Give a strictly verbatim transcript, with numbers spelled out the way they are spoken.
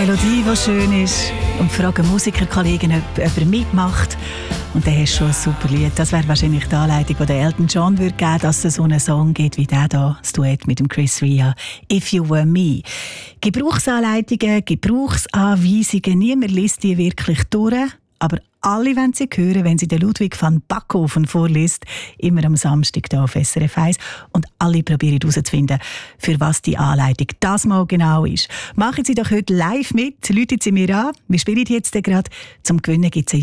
Melodie, die schön ist, und fragen Musikerkollegen, ob jemand mitmacht. Und dann hast du schon ein super Lied. Das wäre wahrscheinlich die Anleitung, die der Elton John würde geben, dass es so einen Song gibt wie der hier, das Duett mit dem Chris Rea, «If You Were Me». Gebrauchsanleitungen, Gebrauchsanweisungen, niemand liest die wirklich durch, aber alle wollen sie hören, wenn sie den Ludwig van Backhofen vorliest, immer am Samstag hier auf S R F eins. Und alle probieren herauszufinden, für was die Anleitung das mal genau ist. Machen Sie doch heute live mit, läuten Sie mir an. Wir spielen jetzt gerade. Zum Gewinnen gibt es